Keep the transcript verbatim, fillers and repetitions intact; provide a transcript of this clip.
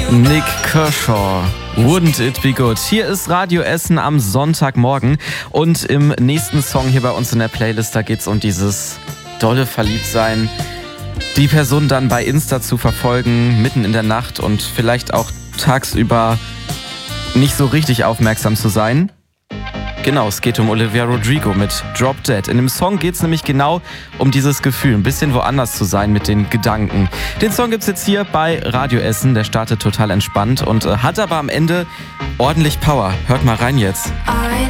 Nick Kershaw, Wouldn't It Be Good? Hier ist Radio Essen am Sonntagmorgen und im nächsten Song hier bei uns in der Playlist, da geht es um dieses dolle Verliebtsein, die Person dann bei Insta zu verfolgen, mitten in der Nacht und vielleicht auch tagsüber nicht so richtig aufmerksam zu sein. Genau, es geht um Olivia Rodrigo mit Drop Dead. In dem Song geht es nämlich genau um dieses Gefühl, ein bisschen woanders zu sein mit den Gedanken. Den Song gibt's jetzt hier bei Radio Essen, der startet total entspannt und äh, hat aber am Ende ordentlich Power. Hört mal rein jetzt.